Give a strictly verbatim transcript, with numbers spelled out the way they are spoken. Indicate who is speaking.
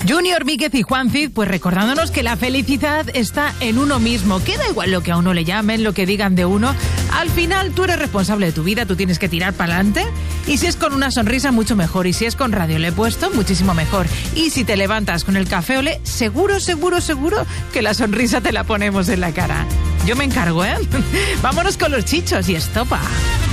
Speaker 1: Junior Míguez y Juan Cid, pues recordándonos que la felicidad está en uno mismo. Que da igual lo que a uno le llamen, lo que digan de uno. Al final tú eres responsable de tu vida, tú tienes que tirar para adelante. Y si es con una sonrisa, mucho mejor. Y si es con Radio Le he puesto, muchísimo mejor. Y si te levantas con el café Olé, seguro, seguro, seguro que la sonrisa te la ponemos en la cara. Yo me encargo, ¿eh? Vámonos con los chichos y estopa.